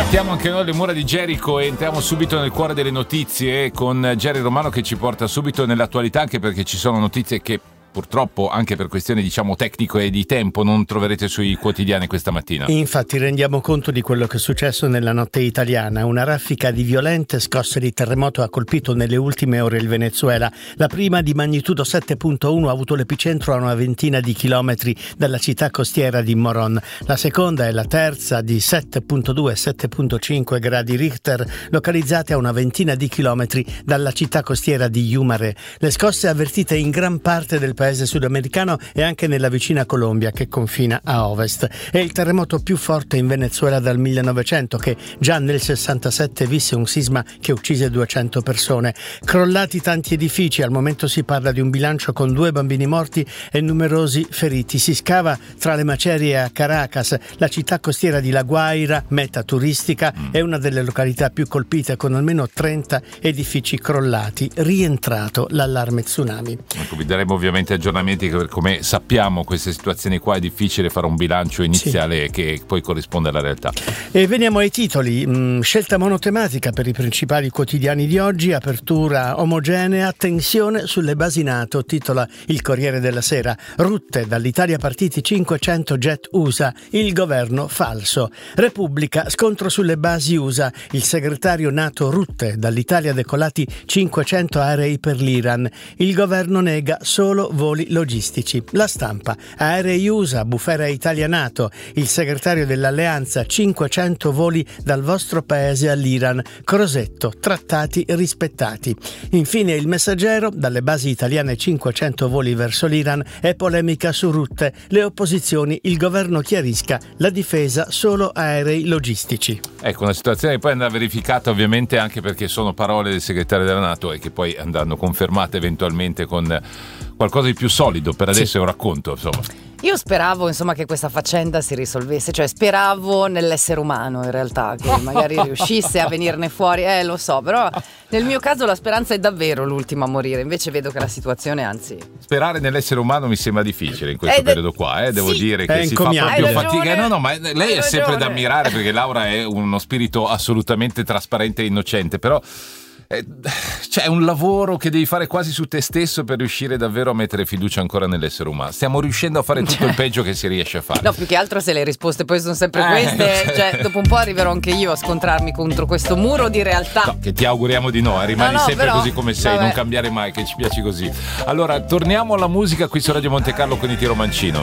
Battiamo anche noi le mura di Gerico e entriamo subito nel cuore delle notizie con Jerry Romano che ci porta subito nell'attualità, anche perché ci sono notizie che purtroppo anche per questioni tecnico e di tempo non troverete sui quotidiani questa mattina. Infatti rendiamo conto di quello che è successo nella notte italiana. Una raffica di violente scosse di terremoto ha colpito nelle ultime ore il Venezuela. La prima, di magnitudo 7.1, ha avuto l'epicentro a una ventina di chilometri dalla città costiera di Morón. La seconda e la terza, di 7.2 e 7.5 gradi Richter, localizzate a una ventina di chilometri dalla città costiera di Yumare. Le scosse avvertite in gran parte del paese sudamericano e anche nella vicina Colombia, che confina a ovest. È il terremoto più forte in Venezuela dal 1900, che già nel 67 visse un sisma che uccise 200 persone. Crollati tanti edifici, al momento si parla di un bilancio con 2 bambini morti e numerosi feriti. Si scava tra le macerie a Caracas, la città costiera di La Guaira, meta turistica, è una delle località più colpite, con almeno 30 edifici crollati. Rientrato l'allarme tsunami. Ecco, vi daremo ovviamente aggiornamenti, che come sappiamo queste situazioni qua è difficile fare un bilancio iniziale che poi corrisponde alla realtà. E veniamo ai titoli. Scelta monotematica per i principali quotidiani di oggi, apertura omogenea, tensione sulle basi NATO, titola il Corriere della Sera. Rutte, dall'Italia partiti 500 jet USA, il governo falso. Repubblica, scontro sulle basi USA, il segretario NATO Rutte, dall'Italia decollati 500 aerei per l'Iran, il governo nega solo voli logistici. La Stampa, aerei USA, bufera Italia NATO, il segretario dell'alleanza, 500 voli dal vostro paese all'Iran, Crosetto, trattati rispettati. Infine il Messaggero, dalle basi italiane 500 voli verso l'Iran e polemica su Rutte, le opposizioni, il governo chiarisca, la difesa solo aerei logistici. Ecco, una situazione che poi andrà verificata ovviamente, anche perché sono parole del segretario della NATO e che poi andranno confermate eventualmente con qualcosa di più solido. Per adesso è un racconto, insomma. Io speravo, che questa faccenda si risolvesse, cioè speravo nell'essere umano in realtà, che magari riuscisse a venirne fuori, lo so, però nel mio caso la speranza è davvero l'ultima a morire, invece vedo che la situazione, anzi... Sperare nell'essere umano mi sembra difficile in questo periodo qua, devo dire che si fa proprio fatica. No, ma lei è sempre da ammirare, perché Laura è uno spirito assolutamente trasparente e innocente, però... c'è un lavoro che devi fare quasi su te stesso per riuscire davvero a mettere fiducia ancora nell'essere umano. Stiamo riuscendo a fare tutto il peggio che si riesce a fare. No, più che altro se le risposte poi sono sempre queste, cioè dopo un po' arriverò anche io a scontrarmi contro questo muro di realtà. No, che ti auguriamo di no, rimani sempre però, così come sei, non cambiare mai, che ci piaci così. Allora, torniamo alla musica qui su Radio Monte Carlo con i Tiro Mancino.